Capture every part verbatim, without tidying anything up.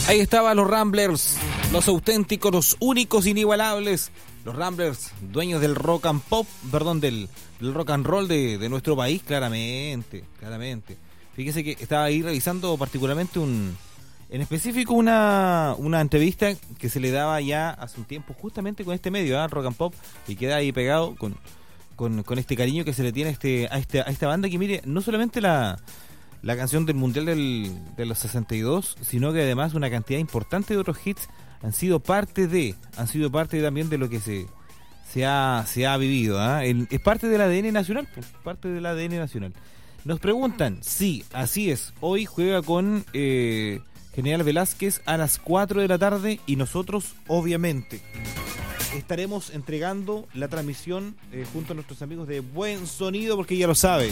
Ahí estaban los Ramblers, los auténticos, los únicos, inigualables, los Ramblers, dueños del rock and pop, perdón, del, del rock and roll de, de nuestro país, claramente, claramente. Fíjese que estaba ahí revisando particularmente un, en específico una, una entrevista que se le daba ya hace un tiempo justamente con este medio, ¿eh? Rock and Pop, y queda ahí pegado con, con, con este cariño que se le tiene a, este, a, este, a esta banda que, mire, no solamente la... la canción del Mundial del, de los sesenta y dos, sino que además una cantidad importante de otros hits han sido parte de, han sido parte también de lo que se, se, ha, se ha vivido, ¿eh? El, es parte del A D N nacional, pues, parte del A D N nacional. Nos preguntan, sí, así es, hoy juega con eh, General Velázquez a las cuatro de la tarde y nosotros, obviamente, estaremos entregando la transmisión eh, junto a nuestros amigos de Buen Sonido, porque ya lo sabe.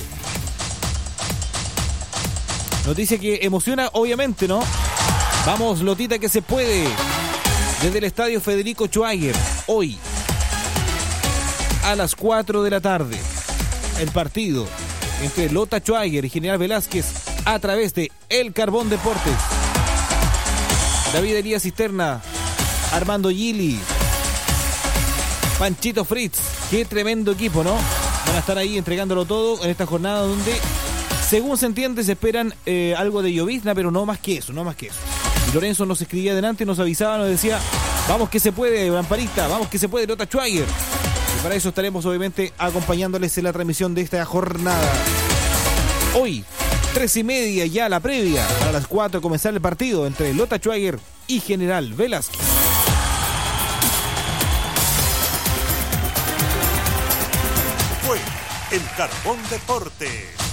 Noticia que emociona, obviamente, ¿no? Vamos, Lotita, que se puede. Desde el estadio Federico Schweiger, hoy, a las cuatro de la tarde, el partido entre Lota Schweiger y General Velázquez a través de El Carbón Deportes. David Elías Cisterna, Armando Gili, Panchito Fritz. Qué tremendo equipo, ¿no? Van a estar ahí entregándolo todo en esta jornada donde, según se entiende, se esperan eh, algo de llovizna, pero no más que eso, no más que eso. Y Lorenzo nos escribía adelante, nos avisaba, nos decía, vamos que se puede, Lamparita, vamos que se puede, Lota Schweiger. Y para eso estaremos, obviamente, acompañándoles en la transmisión de esta jornada. Hoy, tres y media ya la previa, para las cuatro comenzar el partido entre Lota Schweiger y General Velázquez. Fue El Carbón Deportes.